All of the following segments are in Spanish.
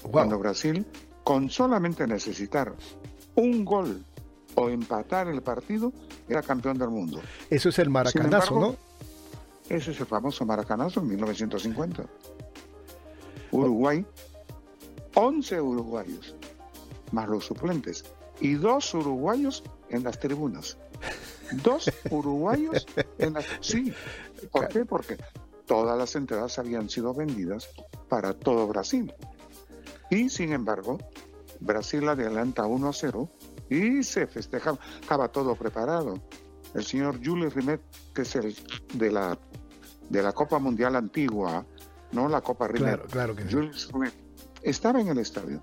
cuando Brasil, con solamente necesitar un gol o empatar el partido, era campeón del mundo. Eso es el maracanazo, embargo, ¿no? Ese es el famoso maracanazo en 1950. Uruguay, 11 uruguayos, más los suplentes, y 2 uruguayos en las tribunas. 2 uruguayos en las... Sí, ¿por qué? Porque todas las entradas habían sido vendidas para todo Brasil. Y sin embargo, Brasil adelanta 1-0 y se festeja, estaba todo preparado. El señor Jules Rimet, que es el de la Copa Mundial antigua, no la Copa Rimet. Claro que sí. Jules Rimet estaba en el estadio.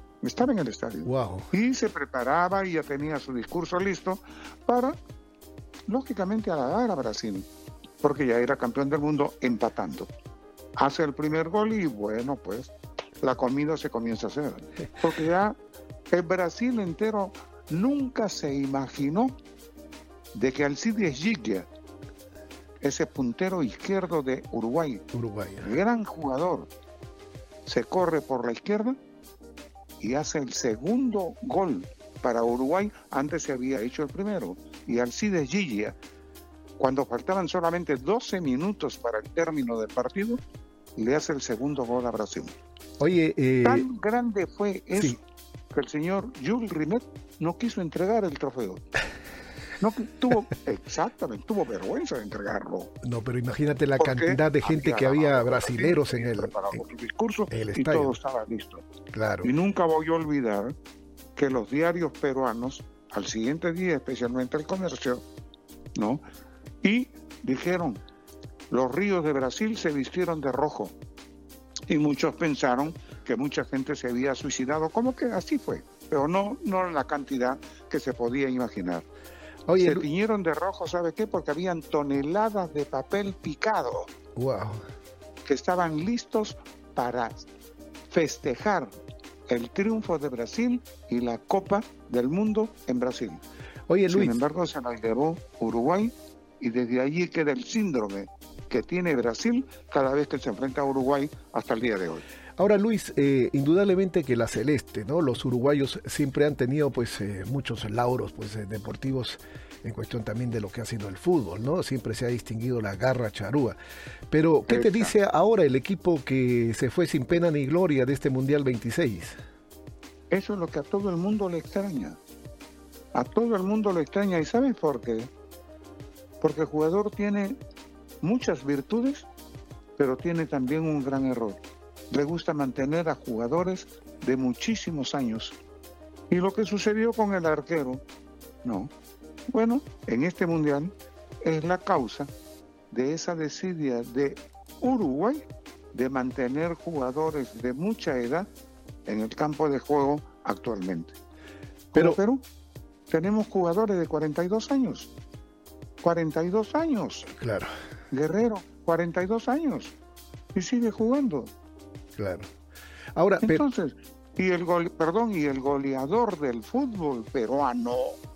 Wow. Y se preparaba y ya tenía su discurso listo para, lógicamente, halagar a Brasil, porque ya era campeón del mundo empatando. Hace el primer gol y bueno, pues la comida se comienza a hacer. Porque ya el Brasil entero nunca se imaginó de que Alcides Gigia, ese puntero izquierdo de Uruguay, gran jugador, se corre por la izquierda y hace el segundo gol para Uruguay. Antes se había hecho el primero. Y Alcides Gigia, cuando faltaban solamente 12 minutos para el término del partido, le hace el segundo gol a Brasil. Oye, tan grande fue eso, sí, que el señor Jules Rimet no quiso entregar el trofeo. No tuvo vergüenza de entregarlo. No, pero imagínate la cantidad de gente que había brasileros en el discurso el y estadio. todo estaba listo. Claro. Y nunca voy a olvidar que los diarios peruanos, al siguiente día, especialmente el Comercio, ¿no? Y dijeron, los ríos de Brasil se vistieron de rojo. Y muchos pensaron que mucha gente se había suicidado, como que así fue, pero no en la cantidad que se podía imaginar. Oye, se tiñeron de rojo, ¿sabe qué? Porque habían toneladas de papel picado. Wow. Que estaban listos para festejar el triunfo de Brasil y la Copa del Mundo en Brasil. Oye, Luis. Sin embargo, se la llevó Uruguay y desde allí queda el síndrome que tiene Brasil cada vez que se enfrenta a Uruguay hasta el día de hoy. Ahora, Luis, indudablemente que la celeste, ¿no? Los uruguayos siempre han tenido pues muchos lauros pues deportivos en cuestión también de lo que ha sido el fútbol, ¿no? Siempre se ha distinguido la garra charrúa. Pero, ¿qué te dice ahora el equipo que se fue sin pena ni gloria de este Mundial 26? Eso es lo que a todo el mundo le extraña. A todo el mundo le extraña. ¿Y sabes por qué? Porque el jugador tiene muchas virtudes, pero tiene también un gran error. Le gusta mantener a jugadores de muchísimos años. Y lo que sucedió con el arquero, no. Bueno, en este mundial es la causa de esa desidia de Uruguay de mantener jugadores de mucha edad en el campo de juego actualmente. Pero Perú, tenemos jugadores de 42 años. 42 años. Claro. Guerrero, 42 años. Y sigue jugando. Claro. Ahora, entonces, y el goleador del fútbol peruano,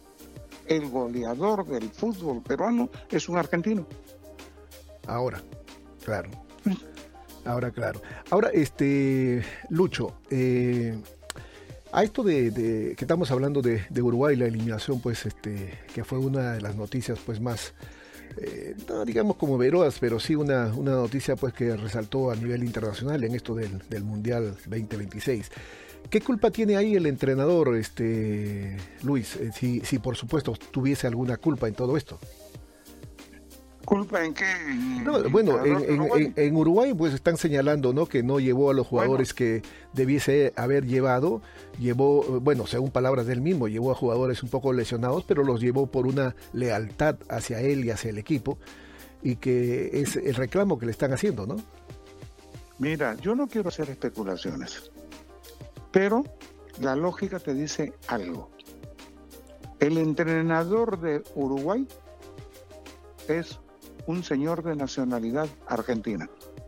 es un argentino. Ahora, claro. Ahora, Lucho, a esto de que estamos hablando de Uruguay, la eliminación, pues, que fue una de las noticias, pues, más no digamos como veroas, pero sí una noticia pues que resaltó a nivel internacional en esto del Mundial 2026. ¿Qué culpa tiene ahí el entrenador, Luis, si por supuesto tuviese alguna culpa en todo esto? ¿Culpa en qué? No, bueno, en Uruguay pues están señalando, ¿no?, que no llevó a los jugadores que debiese haber llevado. Llevó, bueno, según palabras del mismo, llevó a jugadores un poco lesionados, pero los llevó por una lealtad hacia él y hacia el equipo, y que es el reclamo que le están haciendo, ¿no? Mira, yo no quiero hacer especulaciones, pero la lógica te dice algo. El entrenador de Uruguay es un señor de nacionalidad argentina.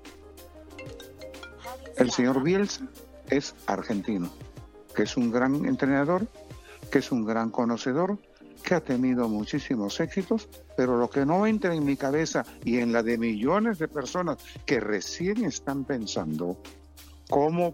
El señor Bielsa es argentino, que es un gran entrenador, que es un gran conocedor, que ha tenido muchísimos éxitos, pero lo que no entra en mi cabeza y en la de millones de personas que recién están pensando cómo